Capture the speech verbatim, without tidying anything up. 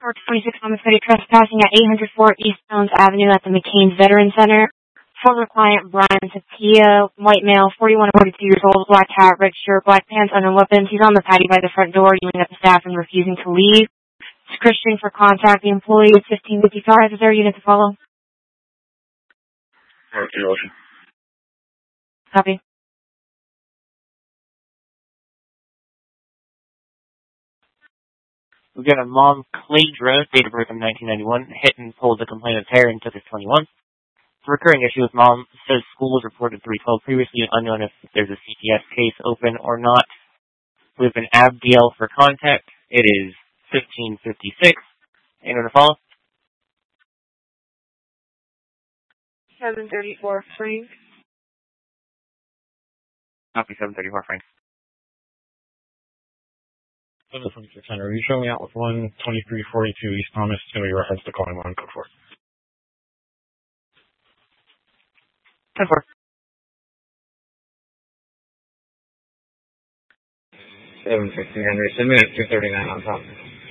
Park twenty-six homicide trespassing at eight hundred four East Jones Avenue at the McCain Veteran Center. Former client Brian Tapia, white male, forty-one to forty-two years old, black hat, red shirt, black pants, unknown weapons. He's on the patio by the front door, yelling at the staff and refusing to leave. It's Christian for contact. The employee is fifteen fifty-five. Is there a unit to follow? Copy. We've got a mom, Cladra, date of birth of nineteen ninety-one, hit and pulled the complainant's hair and took his twenty-one. It's a recurring issue with mom. Says school was reported three twelve previously, unknown if there's a C T S case open or not. We've been Abdiel for contact. It is fifteen fifty-six. Anyone to follow? seven thirty-four, Frank. Copy seven thirty-four, Frank. seven twenty-six Center. Are you showing me out with one twenty-three forty-two East Thomas? It's going to be reference to calling one code four. ten four. seven fifty Henry. Send me at two thirty-nine on top.